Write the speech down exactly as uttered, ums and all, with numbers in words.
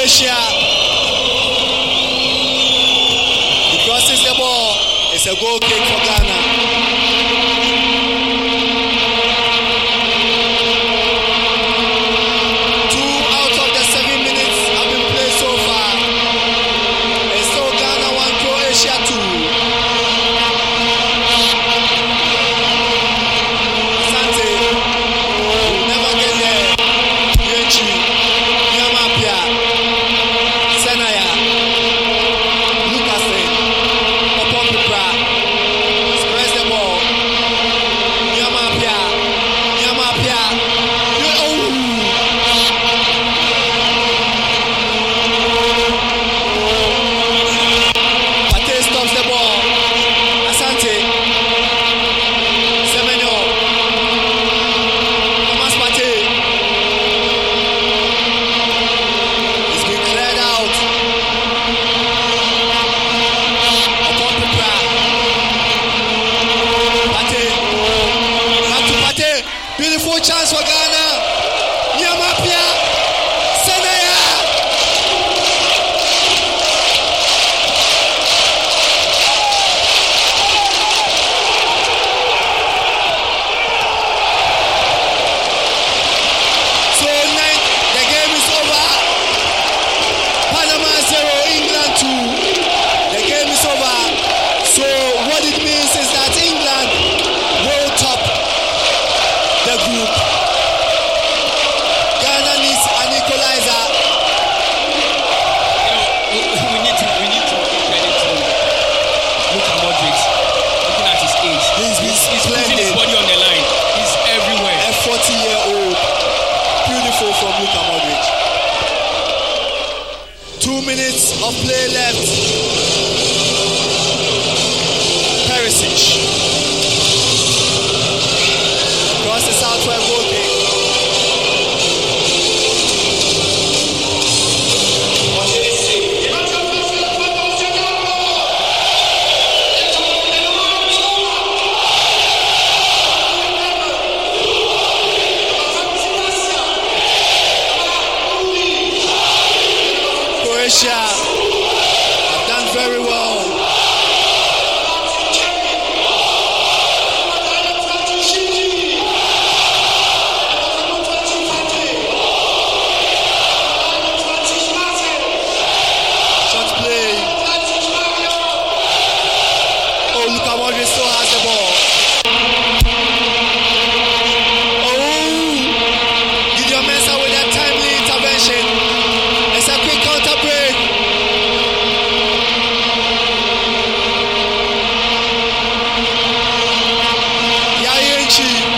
Croatia. He crosses the ball. It's a goal kick for Ghana. Beautiful chance for Ghana. Nyamapia. Senaya. So nine, the game is over. Panama zero, England two. The game is over. So what it means is that England will top the group. Ghana needs an equalizer. You know, we, we need to we need to give credit to Luka Modric. Looking at his age, He's, he's, he's putting his body on the line. He's everywhere. A forty-year-old, beautiful from Luka Modric. Two minutes of play left. Perisic crosses out for a goal kick. Croatia have done very well. Luka Modric still has the ball. Oh, Gideon Mensah with a timely intervention. It's a quick counter break. Yayi Echi.